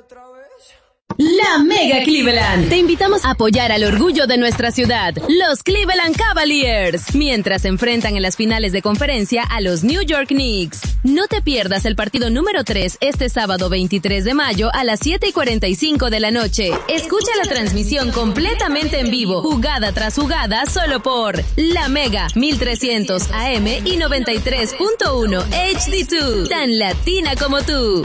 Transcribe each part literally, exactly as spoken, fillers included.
La Mega Cleveland. Te invitamos a apoyar al orgullo de nuestra ciudad, los Cleveland Cavaliers, mientras se enfrentan en las finales de conferencia a los New York Knicks. No te pierdas el partido número tres este sábado veintitrés de mayo a las siete y cuarenta y cinco de la noche. Escucha la transmisión completamente en vivo, jugada tras jugada, solo por La Mega mil trescientos A M y noventa y tres punto uno H D dos, tan latina como tú.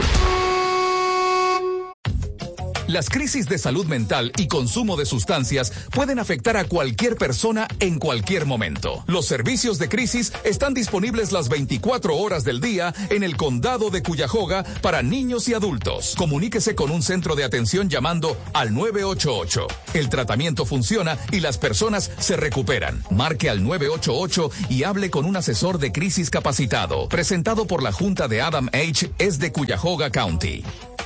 Las crisis de salud mental y consumo de sustancias pueden afectar a cualquier persona en cualquier momento. Los servicios de crisis están disponibles las veinticuatro horas del día en el condado de Cuyahoga para niños y adultos. Comuníquese con un centro de atención llamando al nueve ocho ocho. El tratamiento funciona y las personas se recuperan. Marque al nueve ocho ocho y hable con un asesor de crisis capacitado. Presentado por la Junta de Adam H. es de Cuyahoga County.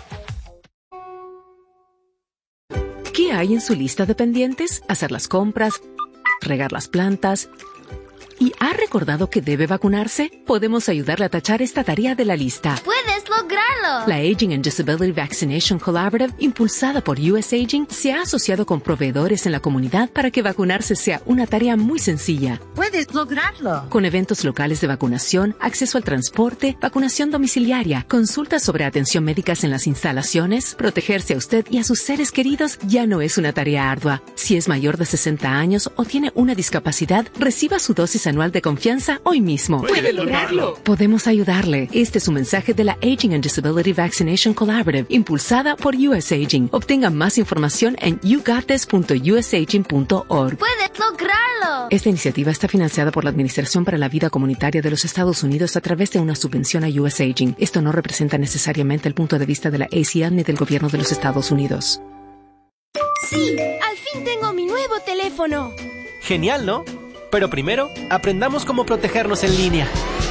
¿Qué hay en su lista de pendientes? Hacer las compras, regar las plantas. ¿Y ha recordado que debe vacunarse? Podemos ayudarle a tachar esta tarea de la lista. ¡Puedes lograrlo! La Aging and Disability Vaccination Collaborative, impulsada por U S Aging, se ha asociado con proveedores en la comunidad para que vacunarse sea una tarea muy sencilla. ¡Puedes lograrlo! Con eventos locales de vacunación, acceso al transporte, vacunación domiciliaria, consultas sobre atención médicas en las instalaciones, protegerse a usted y a sus seres queridos ya no es una tarea ardua. Si es mayor de sesenta años o tiene una discapacidad, reciba su dosis anual de confianza hoy mismo. ¡Puede lograrlo! Podemos ayudarle. Este es un mensaje de la Aging and Disability Vaccination Collaborative, impulsada por U S Aging. Obtenga más información en you got this punto u s aging punto org. ¡Puedes lograrlo! Esta iniciativa está financiada por la Administración para la Vida Comunitaria de los Estados Unidos a través de una subvención a U S Aging. Esto no representa necesariamente el punto de vista de la A C L ni del gobierno de los Estados Unidos. ¡Sí! ¡Al fin tengo mi nuevo teléfono! Genial, ¿no? Pero primero, aprendamos cómo protegernos en línea.